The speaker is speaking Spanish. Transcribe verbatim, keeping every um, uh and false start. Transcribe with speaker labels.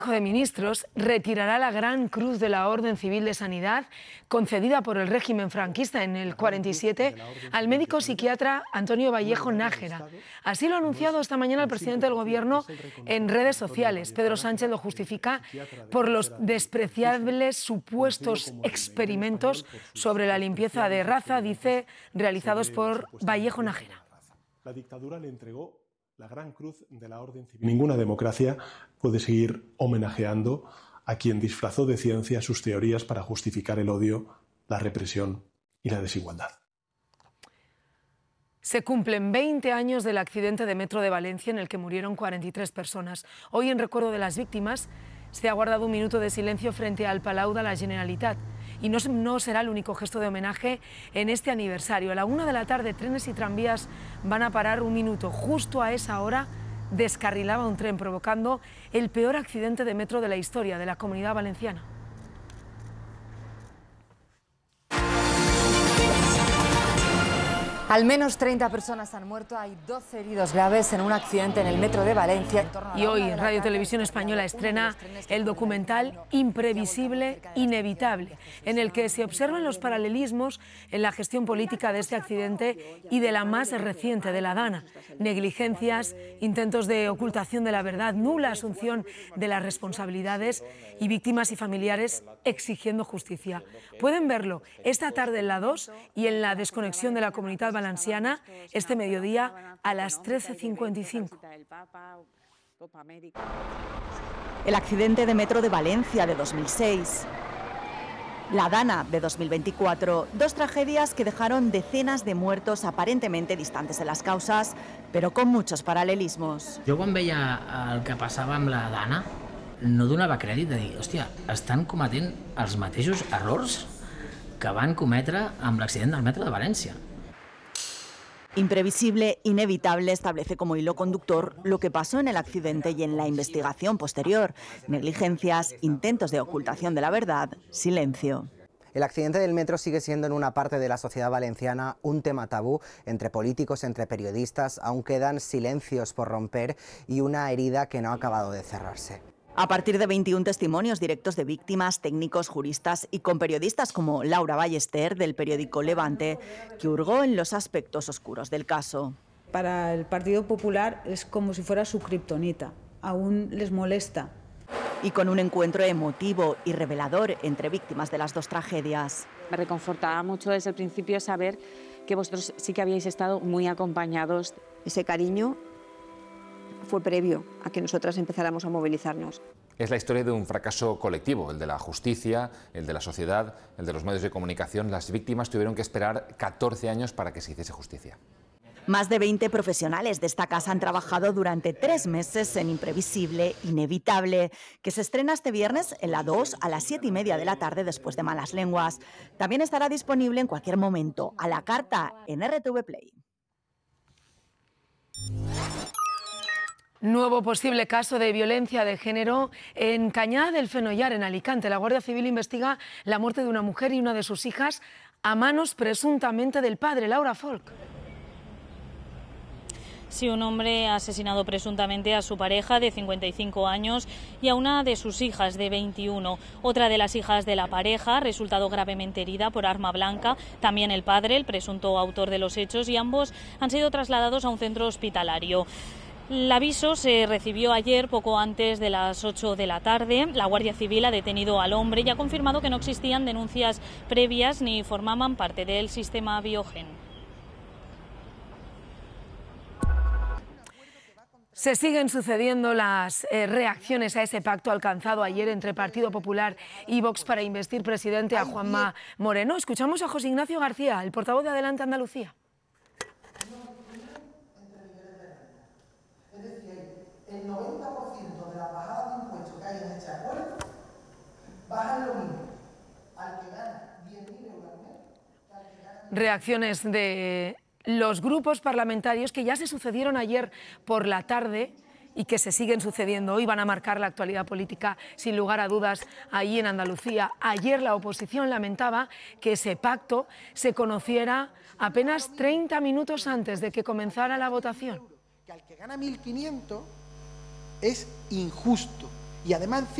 Speaker 1: El Consejo de Ministros retirará la Gran Cruz de la Orden Civil de Sanidad concedida por el régimen franquista en el cuarenta y siete al médico psiquiatra Antonio Vallejo Nájera. Así lo ha anunciado esta mañana el presidente del Gobierno en redes sociales. Pedro Sánchez lo justifica por los despreciables supuestos experimentos sobre la limpieza de raza, dice, realizados por Vallejo Nájera.
Speaker 2: La dictadura le entregó la Gran Cruz de la Orden Civil. Ninguna democracia puede seguir homenajeando a quien disfrazó de ciencia sus teorías para justificar el odio, la represión y la desigualdad.
Speaker 1: Se cumplen veinte años del accidente de metro de Valencia en el que murieron cuarenta y tres personas. Hoy, en recuerdo de las víctimas, se ha guardado un minuto de silencio frente al Palau de la Generalitat. Y no, no será el único gesto de homenaje en este aniversario. A la una de la tarde, trenes y tranvías van a parar un minuto. Justo a esa hora descarrilaba un tren, provocando el peor accidente de metro de la historia de la Comunidad Valenciana.
Speaker 3: Al menos treinta personas han muerto, hay doce heridos graves en un accidente en el metro de Valencia.
Speaker 1: Y hoy Radio Televisión Española estrena el documental Imprevisible, Inevitable, en el que se observan los paralelismos en la gestión política de este accidente y de la más reciente, de la Dana. Negligencias, intentos de ocultación de la verdad, nula asunción de las responsabilidades y víctimas y familiares exigiendo justicia. Pueden verlo esta tarde en la dos y en la desconexión de la Comunidad Valenciana Valenciana este mediodía a las trece cincuenta y cinco.
Speaker 4: El accidente de metro de Valencia de dos mil seis. La Dana de dos mil veinticuatro. Dos tragedias que dejaron decenas de muertos aparentemente distantes de las causas, pero con muchos paralelismos.
Speaker 5: Jo quan veia el que passava amb la Dana no donava crèdit de dir, hòstia, estan cometent els mateixos errors que van cometre amb l'accident del metro de València.
Speaker 4: Imprevisible, Inevitable establece como hilo conductor lo que pasó en el accidente y en la investigación posterior. Negligencias, intentos de ocultación de la verdad, silencio.
Speaker 6: El accidente del metro sigue siendo en una parte de la sociedad valenciana un tema tabú entre políticos, entre periodistas. Aún quedan silencios por romper y una herida que no ha acabado de cerrarse.
Speaker 4: A partir de veintiún testimonios directos de víctimas, técnicos, juristas y con periodistas como Laura Ballester del periódico Levante, que hurgó en los aspectos oscuros del caso.
Speaker 7: Para el Partido Popular es como si fuera su kriptonita, aún les molesta.
Speaker 4: Y con un encuentro emotivo y revelador entre víctimas de las dos tragedias.
Speaker 8: Me reconfortaba mucho desde el principio saber que vosotros sí que habíais estado muy acompañados.
Speaker 9: Ese cariño fue previo a que nosotras empezáramos a movilizarnos.
Speaker 10: Es la historia de un fracaso colectivo, el de la justicia, el de la sociedad, el de los medios de comunicación. Las víctimas tuvieron que esperar catorce años para que se hiciese justicia.
Speaker 4: Más de veinte profesionales de esta casa han trabajado durante tres meses en Imprevisible, Inevitable, que se estrena este viernes en la dos a las siete y media de la tarde después de Malas Lenguas. También estará disponible en cualquier momento, a la carta en R T V Play.
Speaker 1: Nuevo posible caso de violencia de género en Cañada del Fenollar, en Alicante. La Guardia Civil investiga la muerte de una mujer y una de sus hijas a manos presuntamente del padre. Laura Folk.
Speaker 11: Sí, un hombre ha asesinado presuntamente a su pareja de cincuenta y cinco años y a una de sus hijas de veintiuno. Otra de las hijas de la pareja ha resultado gravemente herida por arma blanca. También el padre, el presunto autor de los hechos, y ambos han sido trasladados a un centro hospitalario. El aviso se recibió ayer poco antes de las ocho de la tarde. La Guardia Civil ha detenido al hombre y ha confirmado que no existían denuncias previas ni formaban parte del sistema Biogen.
Speaker 1: Se siguen sucediendo las eh, reacciones a ese pacto alcanzado ayer entre Partido Popular y Vox para investir presidente a Juanma Moreno. Escuchamos a José Ignacio García, el portavoz de Adelante Andalucía.
Speaker 12: El noventa por ciento de las bajadas de impuestos que hay en este acuerdo bajan lo mismo al que gana diez mil euros al mes que al que gana...
Speaker 1: Reacciones de los grupos parlamentarios que ya se sucedieron ayer por la tarde y que se siguen sucediendo hoy, van a marcar la actualidad política sin lugar a dudas allí en Andalucía. Ayer la oposición lamentaba que ese pacto se conociera apenas treinta minutos antes de que comenzara la votación.
Speaker 12: Que al que gana mil quinientos es injusto y además